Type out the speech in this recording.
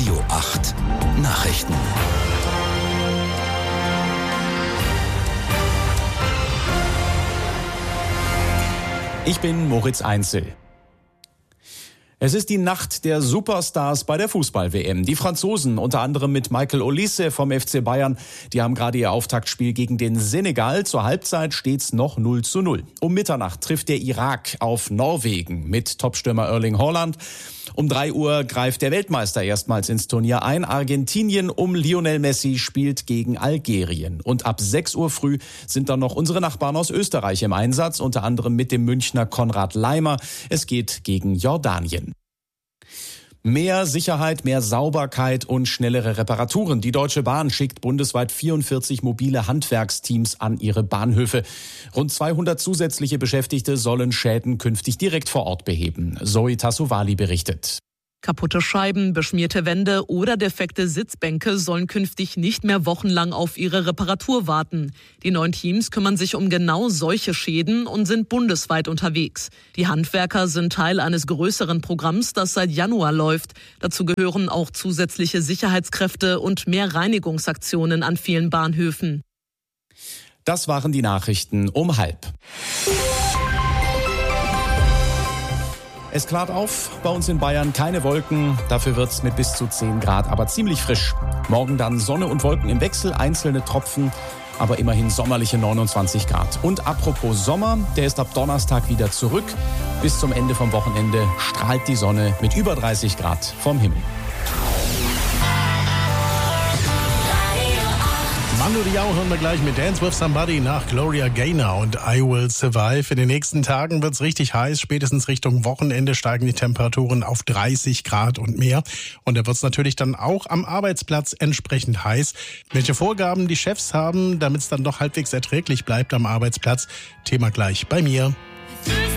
Radio 8 Nachrichten. Ich bin Moritz Einzel. Es ist die Nacht der Superstars bei der Fußball-WM. Die Franzosen, unter anderem mit Michael Olise vom FC Bayern, die haben gerade ihr Auftaktspiel gegen den Senegal. Zur Halbzeit steht's noch 0:0. Um Mitternacht trifft der Irak auf Norwegen mit Topstürmer Erling Haaland. Um 3 Uhr greift der Weltmeister erstmals ins Turnier ein. Argentinien um Lionel Messi spielt gegen Algerien. Und ab 6 Uhr früh sind dann noch unsere Nachbarn aus Österreich im Einsatz, unter anderem mit dem Münchner Konrad Laimer. Es geht gegen Jordanien. Mehr Sicherheit, mehr Sauberkeit und schnellere Reparaturen. Die Deutsche Bahn schickt bundesweit 44 mobile Handwerksteams an ihre Bahnhöfe. Rund 200 zusätzliche Beschäftigte sollen Schäden künftig direkt vor Ort beheben. Zoe Tassovali berichtet. Kaputte Scheiben, beschmierte Wände oder defekte Sitzbänke sollen künftig nicht mehr wochenlang auf ihre Reparatur warten. Die 9 Teams kümmern sich um genau solche Schäden und sind bundesweit unterwegs. Die Handwerker sind Teil eines größeren Programms, das seit Januar läuft. Dazu gehören auch zusätzliche Sicherheitskräfte und mehr Reinigungsaktionen an vielen Bahnhöfen. Das waren die Nachrichten um 12:30. Es klart auf, bei uns in Bayern keine Wolken, dafür wird's mit bis zu 10 Grad, aber ziemlich frisch. Morgen dann Sonne und Wolken im Wechsel, einzelne Tropfen, aber immerhin sommerliche 29 Grad. Und apropos Sommer, der ist ab Donnerstag wieder zurück. Bis zum Ende vom Wochenende strahlt die Sonne mit über 30 Grad vom Himmel. Mando Diao hören wir gleich mit Dance with Somebody nach Gloria Gaynor und I Will Survive. In den nächsten Tagen wird's richtig heiß. Spätestens Richtung Wochenende steigen die Temperaturen auf 30 Grad und mehr. Und da wird's natürlich dann auch am Arbeitsplatz entsprechend heiß. Welche Vorgaben die Chefs haben, damit es dann doch halbwegs erträglich bleibt am Arbeitsplatz, Thema gleich bei mir.